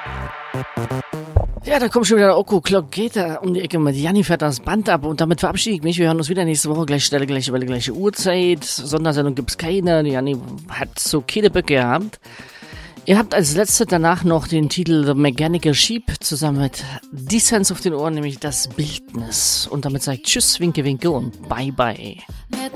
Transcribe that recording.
Ja, da kommt schon wieder der Oko Clock, geht da um die Ecke mit Janni fährt das Band ab und damit verabschiede ich mich. Wir hören uns wieder nächste Woche, gleiche Stelle, gleiche Welle, gleiche Uhrzeit. Sondersendung gibt's keine, Janni hat so keine Böcke gehabt. Ihr habt als letzte danach noch den Titel The Mechanical Sheep zusammen mit Descents auf den Ohren, nämlich das Bildnis. Und damit sage ich Tschüss, Winke, Winke und Bye, Bye.